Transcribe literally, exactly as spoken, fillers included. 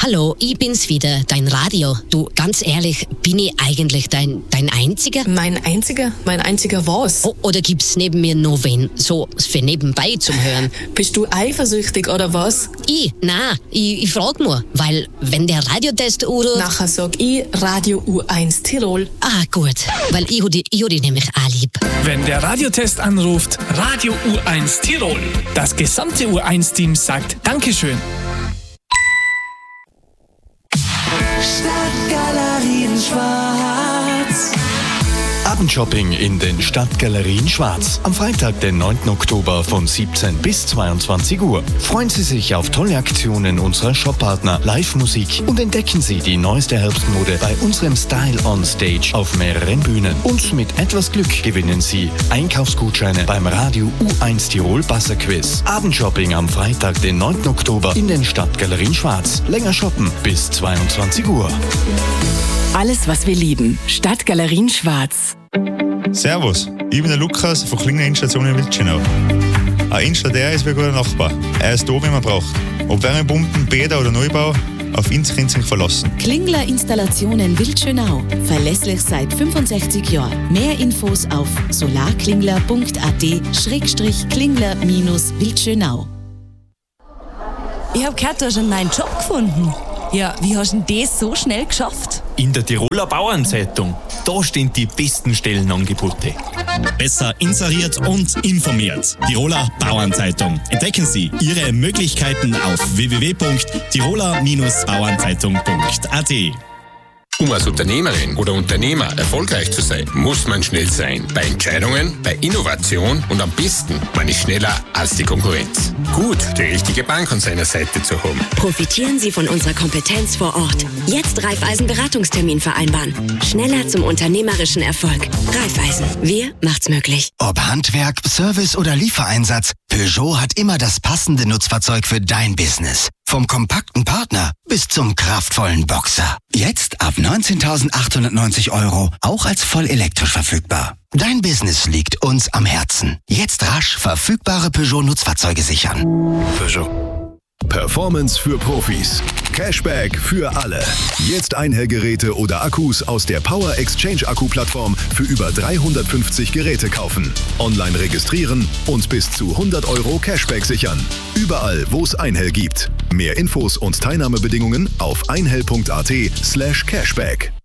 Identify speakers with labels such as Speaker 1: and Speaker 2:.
Speaker 1: Hallo, ich bin's wieder, dein Radio. Du, ganz ehrlich, bin ich eigentlich dein, dein Einziger?
Speaker 2: Mein Einziger? Mein Einziger was?
Speaker 1: O- oder gibt's neben mir noch wen, so für nebenbei zum Hören?
Speaker 2: Bist du eifersüchtig oder was?
Speaker 1: Ich? Nein, ich, ich frag nur, weil wenn der Radiotest oder...
Speaker 2: Nachher sag ich Radio U eins Tirol.
Speaker 1: Ah, gut, weil ich hab die, ich hab die nämlich auch lieb.
Speaker 3: Wenn der Radiotest anruft, Radio U eins Tirol. Das gesamte U eins Team sagt Dankeschön.
Speaker 4: Stadtgalerien Schwarz.
Speaker 5: Abendshopping in den Stadtgalerien Schwarz. Am Freitag, den neunten Oktober von siebzehn bis zweiundzwanzig Uhr. Freuen Sie sich auf tolle Aktionen unserer Shoppartner, Live-Musik und entdecken Sie die neueste Herbstmode bei unserem Style on Stage auf mehreren Bühnen. Und mit etwas Glück gewinnen Sie Einkaufsgutscheine beim Radio U eins Tirol Basserquiz. Abendshopping am Freitag, den neunten Oktober in den Stadtgalerien Schwarz. Länger shoppen bis zweiundzwanzig Uhr.
Speaker 6: Alles, was wir lieben. Stadtgalerien Schwarz.
Speaker 7: Servus, ich bin der Lukas von Klingler Installation in Wildschönau. Ein Installateur ist wie ein guter Nachbar. Er ist da, wenn man braucht. Ob Wärmepumpen, Bäder oder Neubau, auf ihn können Sie sich verlassen.
Speaker 6: Klingler Installationen Wildschönau. Verlässlich seit fünfundsechzig Jahren. Mehr Infos auf solarklingler punkt a t schrägstrich klingler Wildschönau.
Speaker 8: Ich hab gehört, du hast einen neuen Job gefunden. Ja, wie hast du denn das so schnell geschafft?
Speaker 9: In der Tiroler Bauernzeitung. Da stehen die besten Stellenangebote.
Speaker 10: Besser inseriert und informiert. Tiroler Bauernzeitung. Entdecken Sie Ihre Möglichkeiten auf w w w punkt tiroler bauernzeitung punkt a t.
Speaker 11: Um als Unternehmerin oder Unternehmer erfolgreich zu sein, muss man schnell sein. Bei Entscheidungen, bei Innovation und am besten, man ist schneller als die Konkurrenz. Gut, die richtige Bank an seiner Seite zu haben.
Speaker 12: Profitieren Sie von unserer Kompetenz vor Ort. Jetzt Raiffeisen Beratungstermin vereinbaren. Schneller zum unternehmerischen Erfolg. Raiffeisen. Wir macht's möglich.
Speaker 13: Ob Handwerk, Service oder Liefereinsatz, Peugeot hat immer das passende Nutzfahrzeug für dein Business. Vom kompakten Partner bis zum kraftvollen Boxer. Jetzt ab neunzehntausendachthundertneunzig Euro, auch als voll elektrisch verfügbar. Dein Business liegt uns am Herzen. Jetzt rasch verfügbare Peugeot-Nutzfahrzeuge sichern.
Speaker 14: Peugeot. Performance für Profis. Cashback für alle. Jetzt Einhellgeräte oder Akkus aus der Power Exchange Akku-Plattform für über dreihundertfünfzig Geräte kaufen. Online registrieren und bis zu hundert Euro Cashback sichern. Überall, wo es Einhell gibt. Mehr Infos und Teilnahmebedingungen auf einhell punkt a t slash cashback.